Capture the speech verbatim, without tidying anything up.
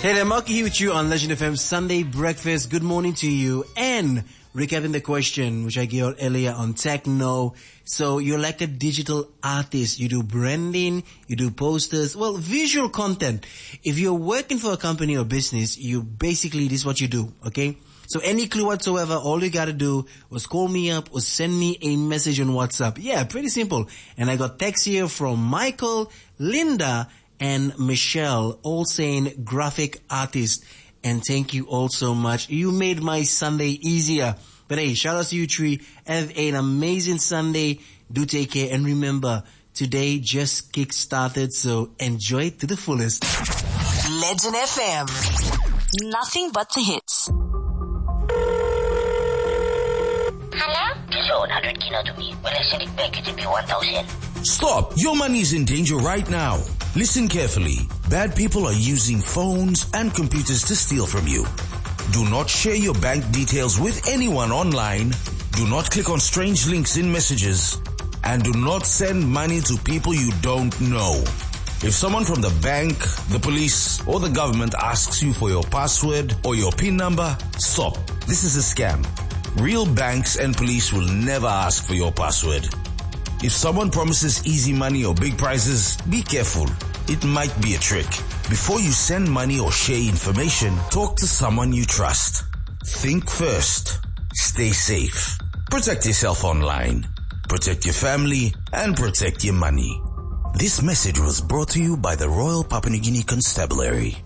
Hey there, Marky here with you on Legend F M Sunday Breakfast. Good morning to you. And recapping the question which I gave out earlier on Techno. So you're like a digital artist. You do branding, you do posters, well, visual content. If you're working for a company or business, you basically, this is what you do, okay? So any clue whatsoever, all you gotta do was call me up or send me a message on WhatsApp. Yeah, pretty simple. And I got text here from Michael, Linda, and Michelle, all saying graphic artist. And thank you all so much. You made my Sunday easier. But hey, shout out to you three. Have an amazing Sunday. Do take care. And remember, today just kick-started, so enjoy it to the fullest. Legend F M. Nothing but the hits. Hello? Just owe one hundred kino to me. Will I send it back? It will be one thousand. Stop! Your money is in danger right now. Listen carefully. Bad people are using phones and computers to steal from you. Do not share your bank details with anyone online. Do not click on strange links in messages. And do not send money to people you don't know. If someone from the bank, the police, or the government asks you for your password or your PIN number, stop. This is a scam. Real banks and police will never ask for your password. If someone promises easy money or big prizes, be careful. It might be a trick. Before you send money or share information, talk to someone you trust. Think first. Stay safe. Protect yourself online. Protect your family and protect your money. This message was brought to you by the Royal Papua New Guinea Constabulary.